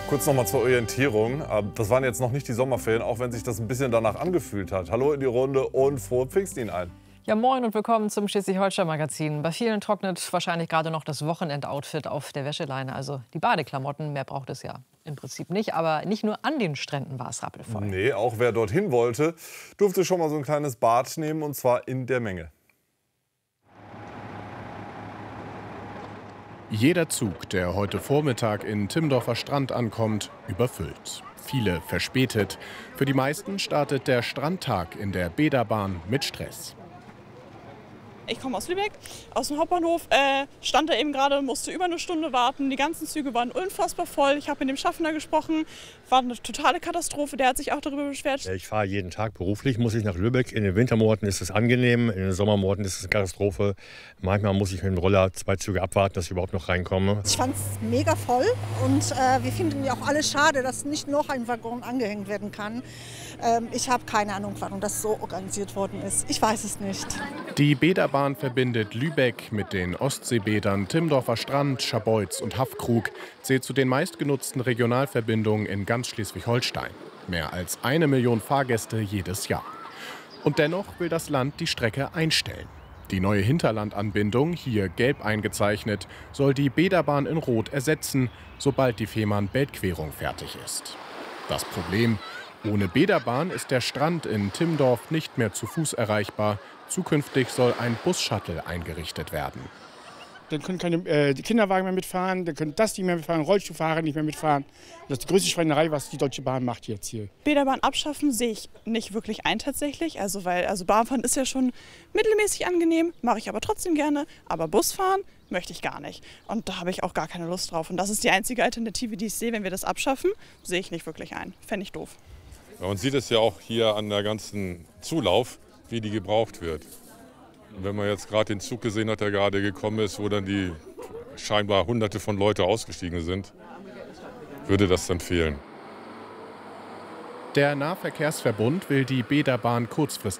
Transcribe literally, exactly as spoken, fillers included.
Kurz noch mal zur Orientierung. Das waren jetzt noch nicht die Sommerferien, auch wenn sich das ein bisschen danach angefühlt hat. Hallo in die Runde und frohe Pfingsten Ihnen allen. Ja, moin und willkommen zum Schleswig-Holstein-Magazin. Bei vielen trocknet wahrscheinlich gerade noch das Wochenendoutfit auf der Wäscheleine, also die Badeklamotten. Mehr braucht es ja im Prinzip nicht, aber nicht nur an den Stränden war es rappelvoll. Nee, auch wer dorthin wollte, durfte schon mal so ein kleines Bad nehmen, und zwar in der Menge. Jeder Zug, der heute Vormittag in Timmendorfer Strand ankommt, überfüllt. Viele verspätet. Für die meisten startet der Strandtag in der Bäderbahn mit Stress. Ich komme aus Lübeck, aus dem Hauptbahnhof, äh, stand da eben gerade, musste über eine Stunde warten. Die ganzen Züge waren unfassbar voll. Ich habe mit dem Schaffner gesprochen, war eine totale Katastrophe. Der hat sich auch darüber beschwert. Ich fahre jeden Tag beruflich, muss ich nach Lübeck. In den Wintermonaten ist es angenehm, in den Sommermonaten ist es eine Katastrophe. Manchmal muss ich mit dem Roller zwei Züge abwarten, dass ich überhaupt noch reinkomme. Ich fand es mega voll und äh, wir finden ja auch alle schade, dass nicht noch ein Waggon angehängt werden kann. Ähm, ich habe keine Ahnung, warum das so organisiert worden ist. Ich weiß es nicht. Die Bäderbahn verbindet Lübeck mit den Ostseebädern Timmendorfer Strand, Scharbeutz und Haffkrug, zählt zu den meistgenutzten Regionalverbindungen in ganz Schleswig-Holstein. Mehr als eine Million Fahrgäste jedes Jahr. Und dennoch will das Land die Strecke einstellen. Die neue Hinterlandanbindung, hier gelb eingezeichnet, soll die Bäderbahn in Rot ersetzen, sobald die Fehmarn-Belt-Querung fertig ist. Das Problem: Ohne Bäderbahn ist der Strand in Timmendorf nicht mehr zu Fuß erreichbar. Zukünftig soll ein Bus-Shuttle eingerichtet werden. Dann können keine äh, die Kinderwagen mehr mitfahren, dann können das nicht mehr mitfahren, Rollstuhlfahrer nicht mehr mitfahren. Das ist die größte Schweinerei, was die Deutsche Bahn macht jetzt hier. Bäderbahn abschaffen sehe ich nicht wirklich ein tatsächlich. Also, weil, also Bahnfahren ist ja schon mittelmäßig angenehm, mache ich aber trotzdem gerne. Aber Busfahren möchte ich gar nicht. Und da habe ich auch gar keine Lust drauf. Und das ist die einzige Alternative, die ich sehe. Wenn wir das abschaffen, sehe ich nicht wirklich ein. Fände ich doof. Man sieht es ja auch hier an der ganzen Zulauf, wie die gebraucht wird. Und wenn man jetzt gerade den Zug gesehen hat, der gerade gekommen ist, wo dann die scheinbar Hunderte von Leuten ausgestiegen sind, würde das dann fehlen. Der Nahverkehrsverbund will die Bäderbahn kurzfristig